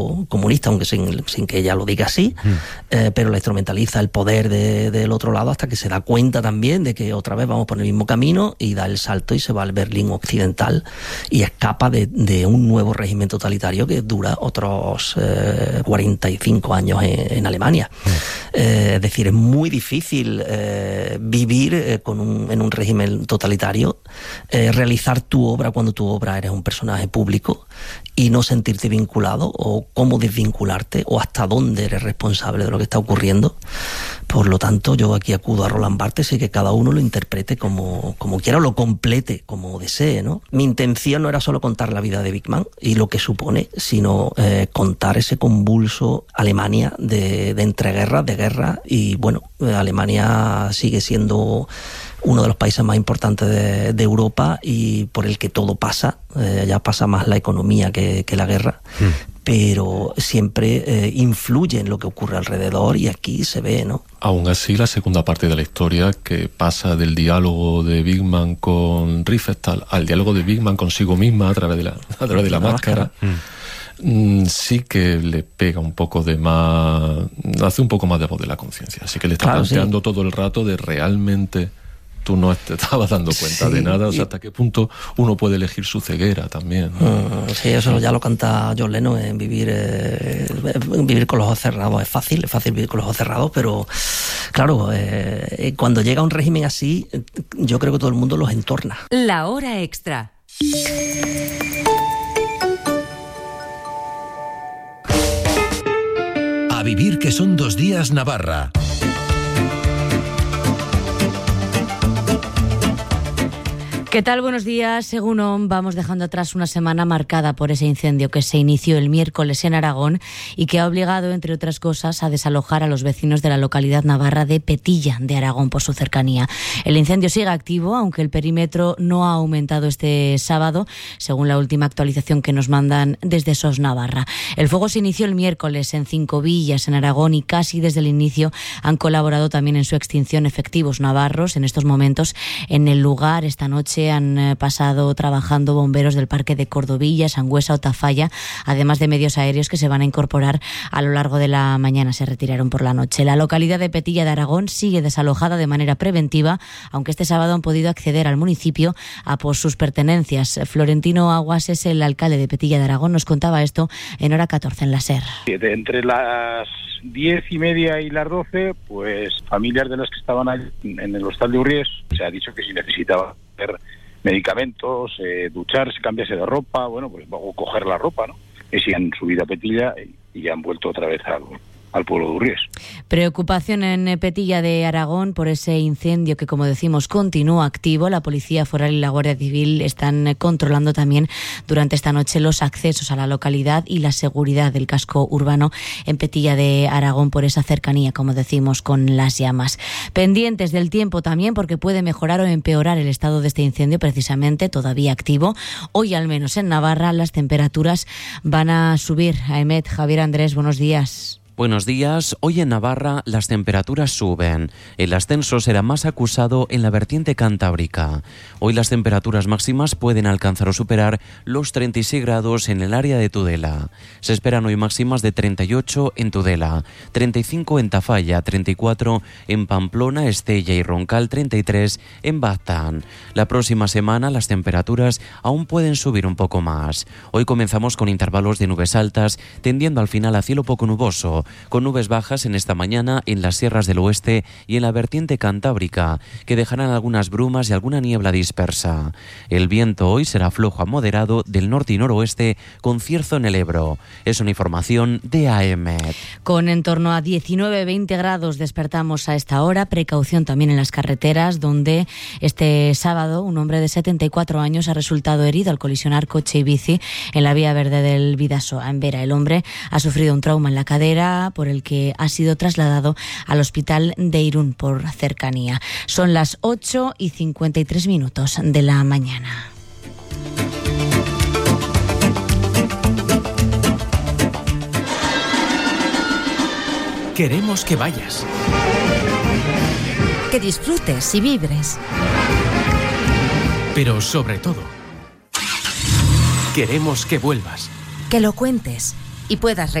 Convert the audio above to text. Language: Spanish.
comunista, aunque sin que ella lo diga así, pero la instrumentaliza el poder del otro lado hasta que se da cuenta también de que otra vez vamos por el mismo camino y da el salto y se va al Berlín occidental y escapa de un nuevo régimen totalitario que dura otros 45 años en Alemania. Es decir, es muy difícil vivir en un régimen totalitario, realizar tu obra cuando tu obra eres un personaje público y no sentirte vinculado, o cómo desvincularte, o hasta dónde eres responsable de lo que está ocurriendo. Por lo tanto, yo aquí acudo a Roland Barthes y que cada uno lo interprete como quiera, o lo complete como desee, ¿no? Mi intención no era solo contar la vida de Wickman y lo que supone, sino contar ese convulso Alemania de entreguerras, de guerra, y bueno, Alemania sigue siendo uno de los países más importantes de Europa y por el que todo pasa. Ya pasa más la economía que la guerra, pero siempre influye en lo que ocurre alrededor, y aquí se ve, ¿no? Aún así, la segunda parte de la historia, que pasa del diálogo de Wickman con Riefenstahl al diálogo de Wickman consigo misma a través de la máscara, sí que le pega un poco de más, hace un poco más de voz de la conciencia, así que le está planteando todo el rato de realmente tú no te estabas dando cuenta de nada, o sea, hasta qué punto uno puede elegir su ceguera también, ¿no? Sí, eso ya lo canta John Lennon en Vivir con los ojos cerrados. Es fácil vivir con los ojos cerrados, pero claro, cuando llega un régimen así, yo creo que todo el mundo los entorna. La hora extra. A vivir, que son 2 días Navarra. ¿Qué tal? Buenos días. Según vamos dejando atrás una semana marcada por ese incendio que se inició el miércoles en Aragón y que ha obligado, entre otras cosas, a desalojar a los vecinos de la localidad navarra de Petilla, de Aragón, por su cercanía. El incendio sigue activo, aunque el perímetro no ha aumentado este sábado, según la última actualización que nos mandan desde SOS Navarra. El fuego se inició el miércoles en 5 villas en Aragón y casi desde el inicio han colaborado también en su extinción efectivos navarros. En estos momentos, en el lugar, esta noche han pasado trabajando bomberos del Parque de Cordovilla, Sangüesa o Tafalla, además de medios aéreos que se van a incorporar a lo largo de la mañana. Se retiraron por la noche. La localidad de Petilla de Aragón sigue desalojada de manera preventiva, aunque este sábado han podido acceder al municipio a por sus pertenencias. Florentino Aguas es el alcalde de Petilla de Aragón. Nos contaba esto en hora 14 en la SER. Entre las 10:30 y las 12, pues familias de las que estaban allí en el hostal de Urries se ha dicho que si necesitaban hacer medicamentos, ducharse, cambiarse de ropa, bueno, pues o coger la ropa, ¿no? Y si han subido a Petilla y han vuelto otra vez al pueblo de Urries. Preocupación en Petilla de Aragón por ese incendio que, como decimos, continúa activo. La Policía Foral y la Guardia Civil están controlando también durante esta noche los accesos a la localidad y la seguridad del casco urbano en Petilla de Aragón por esa cercanía, como decimos, con las llamas. Pendientes del tiempo también, porque puede mejorar o empeorar el estado de este incendio, precisamente todavía activo. Hoy, al menos en Navarra, las temperaturas van a subir. Aemet, Javier Andrés, buenos días. Buenos días. Hoy en Navarra las temperaturas suben. El ascenso será más acusado en la vertiente cantábrica. Hoy las temperaturas máximas pueden alcanzar o superar los 36 grados en el área de Tudela. Se esperan hoy máximas de 38 en Tudela, 35 en Tafalla, 34 en Pamplona, Estella y Roncal, 33 en Baztán. La próxima semana las temperaturas aún pueden subir un poco más. Hoy comenzamos con intervalos de nubes altas, tendiendo al final a cielo poco nuboso, con nubes bajas en esta mañana en las sierras del oeste y en la vertiente cantábrica, que dejarán algunas brumas y alguna niebla dispersa. El viento hoy será flojo a moderado del norte y noroeste, con cierzo en el Ebro. Es una información de AEMET. Con en torno a 19-20 grados despertamos a esta hora. Precaución también en las carreteras, donde este sábado un hombre de 74 años ha resultado herido al colisionar coche y bici en la vía verde del Bidasoa, en Vera. El hombre ha sufrido un trauma en la cadera, por el que ha sido trasladado al hospital de Irún por cercanía. Son las 8:53 de la mañana. Queremos que vayas. Que disfrutes y vibres. Pero sobre todo, queremos que vuelvas. Que lo cuentes y puedas